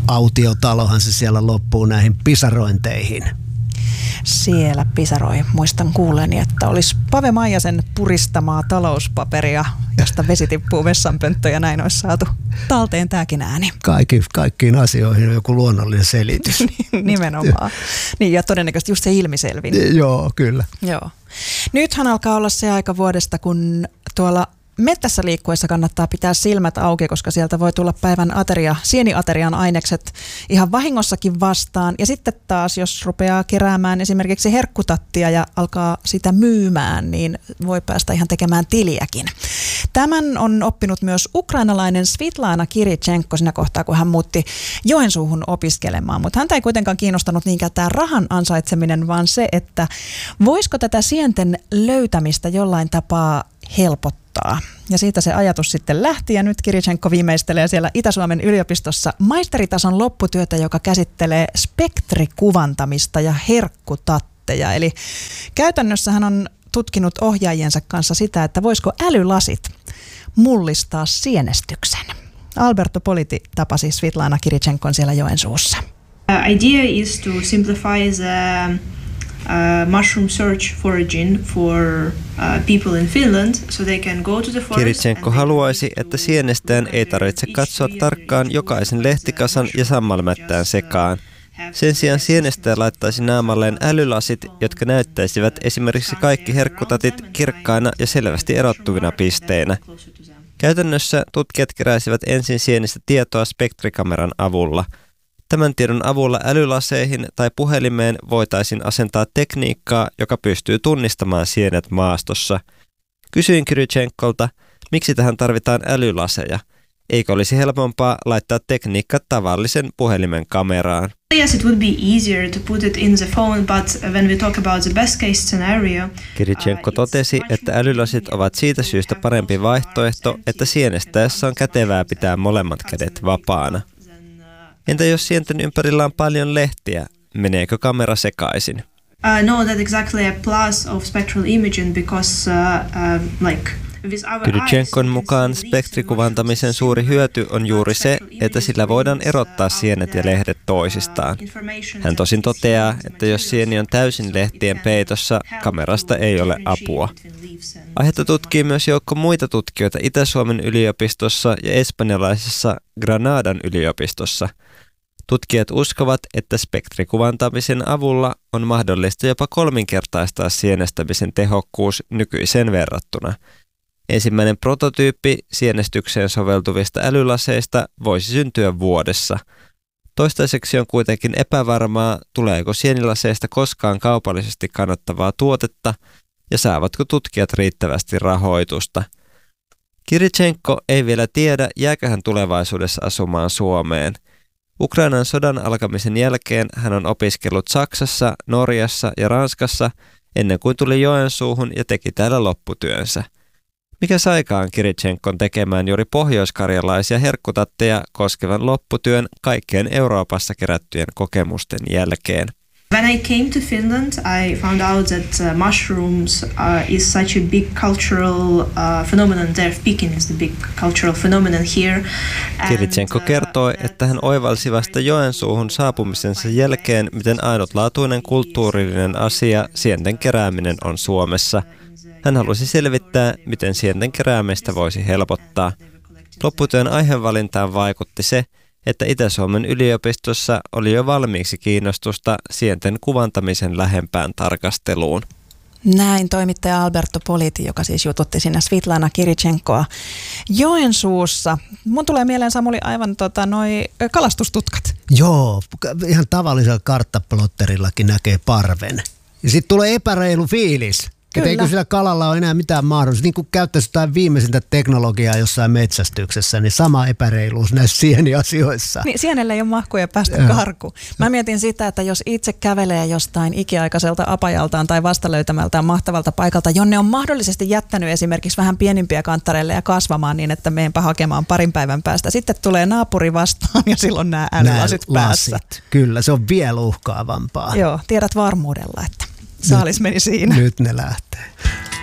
autiotalohan se siellä loppuu näihin pisarointeihin. Siellä pisaroi. Muistan kuulleeni, että olisi Pave Maijasen puristamaa talouspaperia, josta vesi tippuu vessanpönttö ja näin olisi saatu talteen tämäkin ääni. Kaikkiin asioihin on joku luonnollinen selitys. Nimenomaan. Niin ja todennäköisesti just se ilmiselvin. Joo, kyllä. Joo. Nythän alkaa olla se aika vuodesta, kun tuolla mettässä liikkuessa kannattaa pitää silmät auki, koska sieltä voi tulla päivän sieniaterian ainekset ihan vahingossakin vastaan. Ja sitten taas, jos rupeaa keräämään esimerkiksi herkkutattia ja alkaa sitä myymään, niin voi päästä ihan tekemään tiliäkin. Tämän on oppinut myös ukrainalainen Svitlana Kirichenko siinä kohtaa, kun hän muutti Joensuuhun opiskelemaan. Mutta häntä ei kuitenkaan kiinnostanut niinkään tämä rahan ansaitseminen, vaan se, että voisiko tätä sienten löytämistä jollain tapaa helpottaa. Ja siitä se ajatus sitten lähti ja nyt Kirichenko viimeistelee siellä Itä-Suomen yliopistossa maisteritason lopputyötä, joka käsittelee spektrikuvantamista ja herkkutatteja. Eli käytännössä hän on tutkinut ohjaajiensa kanssa sitä, että voisiko älylasit mullistaa sienestyksen. Alberto Politi tapasi Svitlana Kirichenkon siellä Joensuussa. Idea is to simplify the mushroom search foraging for people in Finland, so they can go to the forest. Kirichenko haluaisi, että sienestään ei tarvitse katsoa tarkkaan jokaisen lehtikasan ja sammalmättään sekaan. Sen sijaan sienestäjä laittaisi naamalleen älylasit, jotka näyttäisivät esimerkiksi kaikki herkkutatit kirkkaina ja selvästi erottuvina pisteinä. Käytännössä tutkijat keräisivät ensin sienistä tietoa spektrikameran avulla. Tämän tiedon avulla älylaseihin tai puhelimeen voitaisiin asentaa tekniikkaa, joka pystyy tunnistamaan sienet maastossa. Kysyin Kirichenkolta, miksi tähän tarvitaan älylaseja. Eikö olisi helpompaa laittaa tekniikka tavallisen puhelimen kameraan? Yes, it would be easier to put it in the phone, but when we talk about the best case scenario, Kirichenko totesi, että älylasit ovat siitä syystä parempi vaihtoehto, että sienestäessä on kätevää pitää molemmat kädet vapaana. Entä jos sienten ympärillä on paljon lehtiä, meneekö kamera sekaisin? No, that's exactly a plus of spectral imaging because Kirichenkon mukaan spektrikuvantamisen suuri hyöty on juuri se, että sillä voidaan erottaa sienet ja lehdet toisistaan. Hän tosin toteaa, että jos sieni on täysin lehtien peitossa, kamerasta ei ole apua. Aihetta tutkii myös joukko muita tutkijoita Itä-Suomen yliopistossa ja espanjalaisessa Granadan yliopistossa. Tutkijat uskovat, että spektrikuvantamisen avulla on mahdollista jopa kolminkertaistaa sienestämisen tehokkuus nykyiseen verrattuna. Ensimmäinen prototyyppi sienestykseen soveltuvista älylaseista voisi syntyä vuodessa. Toistaiseksi on kuitenkin epävarmaa, tuleeko sienilaseista koskaan kaupallisesti kannattavaa tuotetta ja saavatko tutkijat riittävästi rahoitusta. Kirichenko ei vielä tiedä, jääkö hän tulevaisuudessa asumaan Suomeen. Ukrainan sodan alkamisen jälkeen hän on opiskellut Saksassa, Norjassa ja Ranskassa ennen kuin tuli Joensuuhun ja teki täällä lopputyönsä. Mikä saikaan Kirichenkon tekemään juuri pohjoiskarjalaisia herkkutatteja koskevan lopputyön kaikkeen Euroopassa kerättyjen kokemusten jälkeen? When I came to Finland, I found out that mushrooms is such a big cultural phenomenon there. Peking is the big cultural phenomenon here. Kirichenko kertoi, että hän oivalsi vasta Joensuuhun saapumisensa jälkeen, miten ainutlaatuinen kulttuurillinen asia sienten kerääminen on Suomessa. Hän halusi selvittää, miten sienten keräämistä voisi helpottaa. Lopputyön aihevalintaan vaikutti se, että Itä-Suomen yliopistossa oli jo valmiiksi kiinnostusta sienten kuvantamisen lähempään tarkasteluun. Näin toimittaja Alberto Politi, joka siis jututti sinne Svitlana Kirichenkoa Joensuussa. Mun tulee mieleen, Samuli, aivan noi kalastustutkat. Joo, ihan tavallisella karttaplotterillakin näkee parven. Ja sitten tulee epäreilu fiilis. Että eikö sillä kalalla ole enää mitään mahdollisuutta. Niin kuin käyttäisi jotain viimeisintä teknologiaa jossain metsästyksessä, niin sama epäreiluus näissä sieniasioissa. Niin, sienelle ei ole mahkuja päästä karkuun. Mä mietin sitä, että jos itse kävelee jostain ikiaikaiselta apajaltaan tai vastalöytämältään mahtavalta paikalta, jonne on mahdollisesti jättänyt esimerkiksi vähän pienimpiä kanttareille ja kasvamaan niin, että meenpä hakemaan parin päivän päästä. Sitten tulee naapuri vastaan ja silloin nämä älylasit päässä. Kyllä, se on vielä uhkaavampaa. Joo, tiedät varmuudella, että saalis meni siinä. Nyt ne lähtee.